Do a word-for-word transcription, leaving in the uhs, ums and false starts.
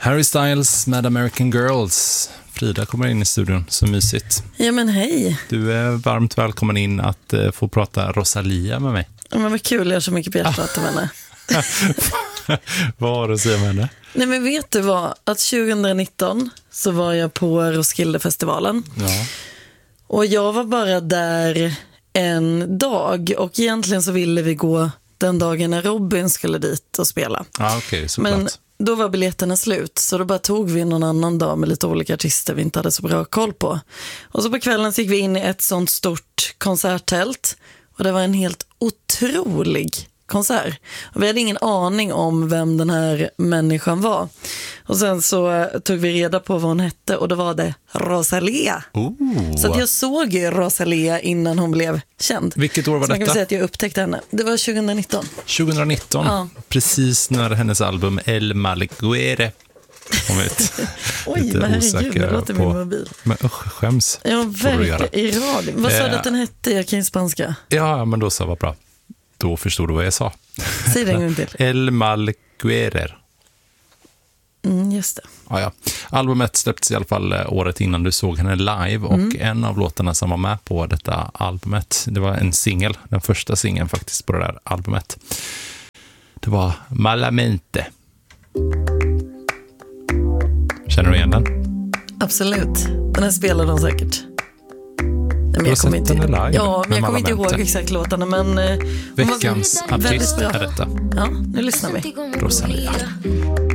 Harry Styles med American Girls. Frida kommer in i studion, så mysigt. Ja men hej. Du är varmt välkommen in att uh, få prata Rosalia med mig. Ja men vad kul, jag har så mycket på hjärtat med henne. Vad har du att säga med henne? Nej men vet du vad, att tjugonitton så var jag på Roskildefestivalen. Ja. Och jag var bara där en dag och egentligen så ville vi gå den dagen när Robin skulle dit och spela. Ja okej, okay, såklart. Men då var biljetterna slut, så då bara tog vi någon annan dag med lite olika artister vi inte hade så bra koll på. Och så på kvällen så gick vi in i ett sånt stort konserttält och det var en helt otrolig konsert. Och vi hade ingen aning om vem den här människan var. Och sen så tog vi reda på vad hon hette och då var det Rosalia. Ooh. Så att jag såg ju Rosalia innan hon blev känd. Vilket år var så detta? Man kan säga att jag upptäckte henne. Det var tjugonitton. tjugonitton, ja. Precis när hennes album El Malguere kom ut. Oj, Lite men herregud, det låter på... min mobil. Men usch, skäms. Ja, verkligen, i radio. Vad sa du att den hette? Jag kan ju spanska. Ja, men då sa vad bra. Då förstod du vad jag sa. Säg det en gång till. El Malguere. Mm, just det. Ja, ja. Albumet släpptes i alla fall året innan du såg henne live och mm. en av låtarna som var med på detta albumet, det var en singel, den första singeln faktiskt på det där albumet. Det var Malamente. Känner du igen den? Absolut. Den här spelar de säkert. Men jag kommer inte, live, ja, men jag kommer inte ihåg exakt låtarna, men veckans artist är detta. Ja, nu lyssnar vi. Rosalia.